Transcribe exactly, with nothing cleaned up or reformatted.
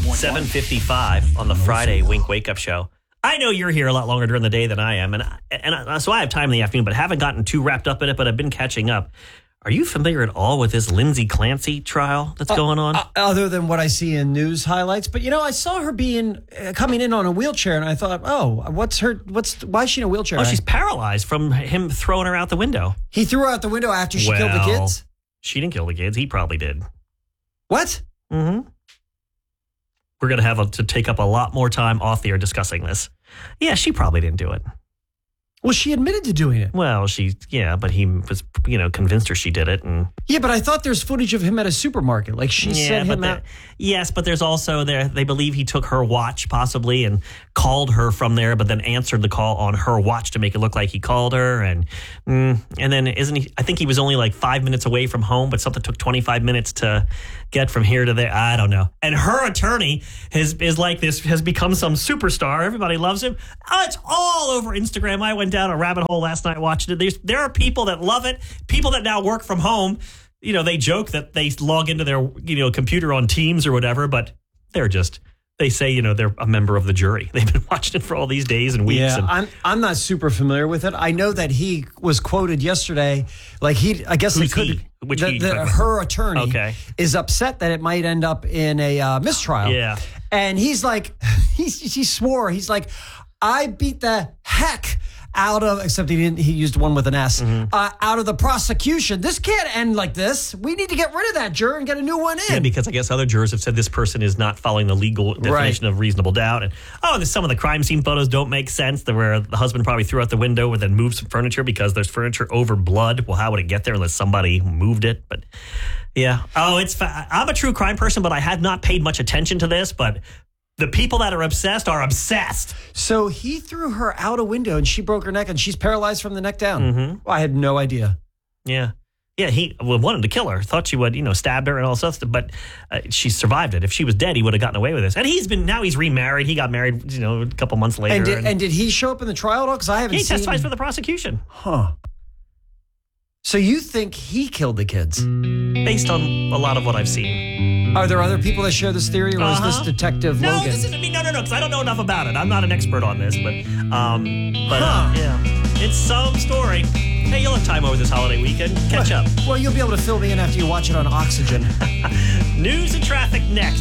seven fifty-five on the Friday Wink Wake Up Show. I know you're here a lot longer during the day than I am, and and I, so I have time in the afternoon, but haven't gotten too wrapped up in it, but I've been catching up. Are you familiar at all with this Lindsay Clancy trial that's uh, going on? Uh, other than what I see in news highlights, but you know, I saw her being uh, coming in on a wheelchair, and I thought, oh, what's her? What's why is she in a wheelchair? Oh, she's paralyzed from him throwing her out the window. He threw her out the window after she well, killed the kids. She didn't kill the kids. He probably did. What? Mm-hmm. We're going to have a, to take up a lot more time off the air discussing this. Yeah, she probably didn't do it. Well, she admitted to doing it. Well, she, yeah, but he was, you know, convinced her she did it. And yeah, but I thought there's footage of him at a supermarket. Like she yeah, sent him but out. Yes, but there's also there, they believe he took her watch possibly and called her from there, but then answered the call on her watch to make it look like he called her. And mm, and then isn't he, I think he was only like five minutes away from home, but something took twenty-five minutes to get from here to there. I don't know. And her attorney has, is like this, has become some superstar. Everybody loves him. Oh, it's all over Instagram. I went down a rabbit hole last night watching it. There's, there are people that love it. People that now work from home. You know, they joke that they log into their, you know, computer on Teams or whatever, but they're just, they say, you know, they're a member of the jury. They've been watching it for all these days and weeks. Yeah, and, I'm I'm not super familiar with it. I know that he was quoted yesterday, like he, I guess they could, he? Which the, he, the, her attorney okay. is upset that it might end up in a uh, mistrial. Yeah. And he's like, he's, he swore, he's like, I beat the heck out of, except he didn't, he used one with an S, mm-hmm. uh, out of the prosecution. This can't end like this. We need to get rid of that juror and get a new one in. Yeah, because I guess other jurors have said this person is not following the legal definition right. of reasonable doubt. And oh, some of the crime scene photos don't make sense, where the husband probably threw out the window and then moved some furniture because there's furniture over blood. Well, how would it get there unless somebody moved it? But yeah. Oh, it's, fa- I'm a true crime person, but I had not paid much attention to this, but the people that are obsessed are obsessed. So he threw her out a window and she broke her neck and she's paralyzed from the neck down. Mm-hmm. Well, I had no idea. Yeah. Yeah, he wanted to kill her. Thought she would, you know, stabbed her and all stuff. But uh, she survived it. If she was dead, he would have gotten away with this. And he's been, now he's remarried. He got married, you know, a couple months later. And did, and, and did he show up in the trial at all? Because I haven't he seen. He testifies for the prosecution. Huh. So you think he killed the kids? Based on a lot of what I've seen. Are there other people that share this theory, or uh-huh. is this Detective no, Logan? This isn't me. No, no, no, because I don't know enough about it. I'm not an expert on this, but, um, but huh. uh, yeah, it's some story. Hey, you'll have time over this holiday weekend. Catch up. Well, you'll be able to fill me in after you watch it on Oxygen. News and traffic next.